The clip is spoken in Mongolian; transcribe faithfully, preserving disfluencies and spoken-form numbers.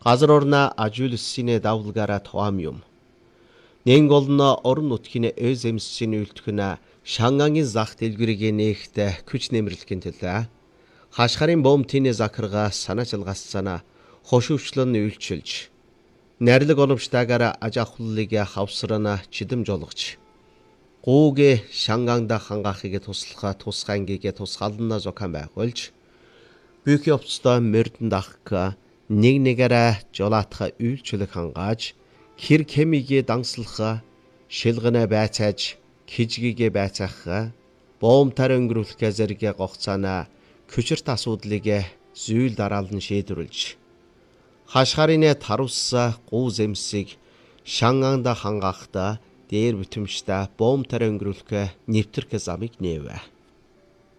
газар орноо ажуулсны давлгаараа тоам юм. Нэн голно орон нутгийн өз эмсийн үйлдвэрнэ Шангангийн зах дэлгүүрийг нээхтэй күч нэмэрлэхийн төлөө хашгарын бомтины закарга санаачилгассана хошивчлан үйлчилж нарилэг оновчтаагаараа аж ахуйлыг хавсрана чидэм жолгож гууг Шанганда хангаахыг туслах тусгаангийг тусгаална зохион байгуулж бүх явцдаа мөрдөн дахка нэг нэгээрээ жолоотха үйлчлэг хангааж хэр хэмигээ дангслах шилгэнэ байцааж хижgiгээ байцаах боомтар өнгөрүүлэх зэрэг гоцаана күчирт асуудлыг зүүл дараалан шийдвэрлэж хашгарын тарусса гуу зэмсийг Шанганда хангаахта дээр битэмжтэй боомтар өнгөрүүлэх нэвтрэх замыг нээвэ.